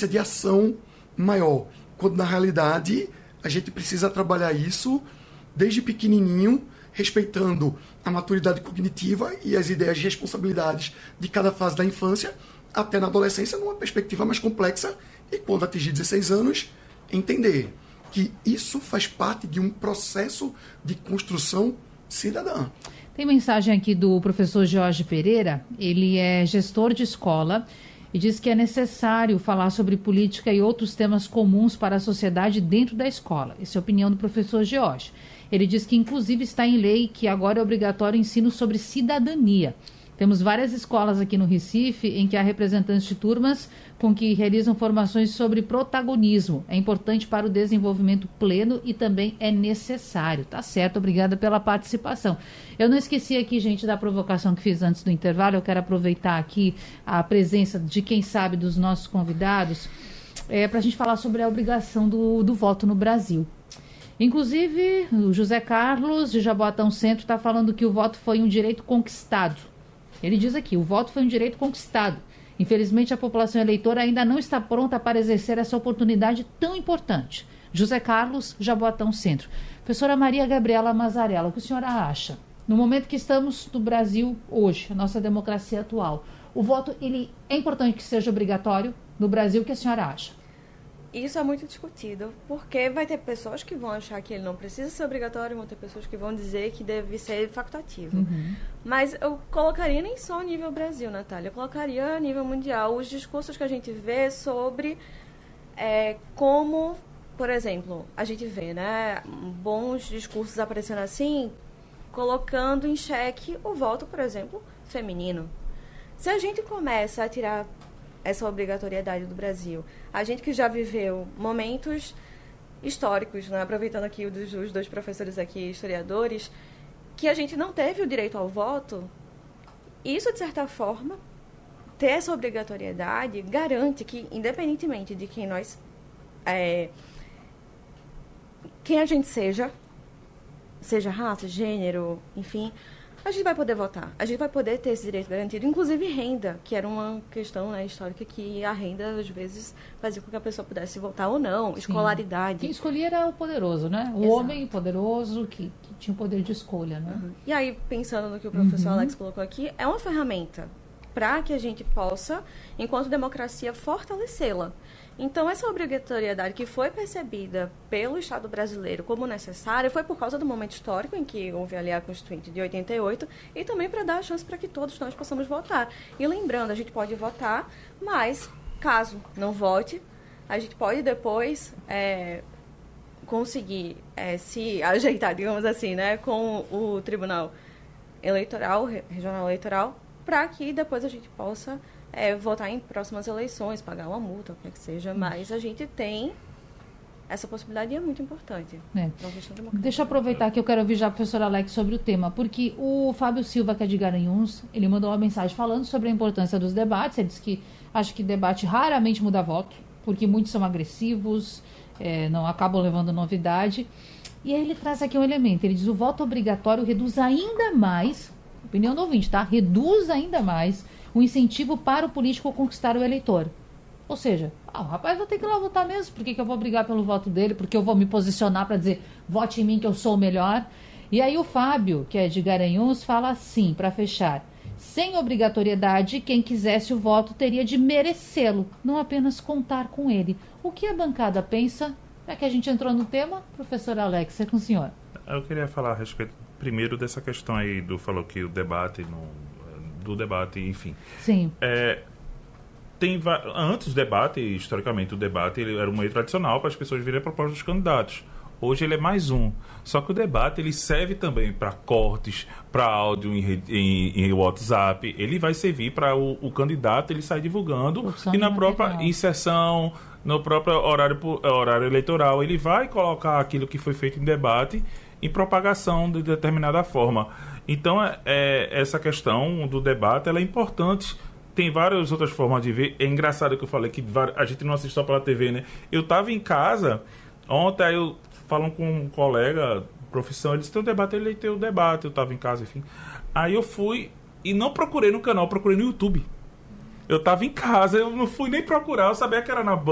consciência de ação maior, quando na realidade a gente precisa trabalhar isso desde pequenininho, respeitando a maturidade cognitiva e as ideias de responsabilidades de cada fase da infância, até na adolescência, numa perspectiva mais complexa, e quando atingir 16 anos, entender que isso faz parte de um processo de construção cidadã. Tem mensagem aqui do professor Jorge Pereira, ele é gestor de escola e diz que é necessário falar sobre política e outros temas comuns para a sociedade dentro da escola. Essa é a opinião do professor Jorge. Ele diz que inclusive está em lei que agora é obrigatório o ensino sobre cidadania. Temos várias escolas aqui no Recife em que há representantes de turmas com que realizam formações sobre protagonismo. É importante para o desenvolvimento pleno e também é necessário. Tá certo, obrigada pela participação. Eu não esqueci aqui, gente, da provocação que fiz antes do intervalo. Eu quero aproveitar aqui a presença de quem sabe dos nossos convidados para a gente falar sobre a obrigação do voto no Brasil. Inclusive, o José Carlos de Jaboatão Centro está falando que o voto foi um direito conquistado. Ele diz aqui, o voto foi um direito conquistado. Infelizmente, a população eleitora ainda não está pronta para exercer essa oportunidade tão importante. José Carlos, Jaboatão Centro. Professora Maria Gabriela Mazzarella, o que a senhora acha? No momento que estamos no Brasil hoje, a nossa democracia atual, o voto ele é importante que seja obrigatório no Brasil, o que a senhora acha? Isso é muito discutido, porque vai ter pessoas que vão achar que ele não precisa ser obrigatório, vão ter pessoas que vão dizer que deve ser facultativo. Uhum. Mas eu colocaria nem só a nível Brasil, Natália, eu colocaria a nível mundial os discursos que a gente vê sobre como, por exemplo, a gente vê, né, bons discursos aparecendo assim, colocando em xeque o voto, por exemplo, feminino. Se a gente começa a tirar essa obrigatoriedade do Brasil, a gente que já viveu momentos históricos, né, aproveitando aqui os dois professores aqui, historiadores, que a gente não teve o direito ao voto, isso, de certa forma, ter essa obrigatoriedade garante que, independentemente de quem nós... quem a gente seja raça, gênero, enfim... a gente vai poder votar, a gente vai poder ter esse direito garantido, inclusive renda, que era uma questão, né, histórica, que a renda, às vezes, fazia com que a pessoa pudesse votar ou não, escolaridade. Quem escolhia era o poderoso, né? O homem poderoso que tinha o poder de escolha, né? Uhum. E aí, pensando no que o professor Alex colocou aqui, é uma ferramenta para que a gente possa, enquanto democracia, fortalecê-la. Então, essa obrigatoriedade que foi percebida pelo Estado brasileiro como necessária foi por causa do momento histórico em que houve ali a Constituinte de 88 e também para dar a chance para que todos nós possamos votar. E lembrando, a gente pode votar, mas caso não vote, a gente pode depois conseguir se ajeitar, digamos assim, né, com o Tribunal Eleitoral, Regional Eleitoral, para que depois a gente possa votar em próximas eleições, pagar uma multa, o que é que seja, mas a gente tem essa possibilidade e é muito importante. Deixa eu aproveitar que eu quero ouvir já a professora Alex sobre o tema, porque o Fábio Silva, que é de Garanhuns, ele mandou uma mensagem falando sobre a importância dos debates. Ele disse que acha que debate raramente muda voto, porque muitos são agressivos, não acabam levando novidade. E aí ele traz aqui um elemento, ele diz: o voto obrigatório reduz ainda mais, opinião do ouvinte, tá? Reduz ainda mais o incentivo para o político conquistar o eleitor. Ou seja, o rapaz vai ter que ir lá votar mesmo, por que eu vou brigar pelo voto dele, porque eu vou me posicionar para dizer, vote em mim que eu sou o melhor. E aí o Fábio, que é de Garanhuns, fala assim, para fechar: sem obrigatoriedade, quem quisesse o voto teria de merecê-lo, não apenas contar com ele. O que a bancada pensa? Já que a gente entrou no tema, professor Alex, é com o senhor. Eu queria falar a respeito, primeiro, dessa questão aí falou que o debate do debate, enfim. Sim. Antes do debate, historicamente, o debate ele era um meio tradicional para as pessoas virem propostas dos candidatos. Hoje ele é mais um. Só que o debate ele serve também para cortes, para áudio em WhatsApp. Ele vai servir para o candidato ele sair divulgando e na própria inserção, no próprio horário eleitoral, ele vai colocar aquilo que foi feito em debate em propagação de determinada forma. Então, essa questão do debate ela é importante. Tem várias outras formas de ver. É engraçado que eu falei que a gente não assiste só pela TV, né? Eu estava em casa, ontem eu falando com um colega, profissão, ele disse, tem um debate, ele tem um debate, eu estava em casa, enfim. Aí eu fui e não procurei no canal, procurei no YouTube. Eu estava em casa, eu não fui nem procurar, eu sabia que era na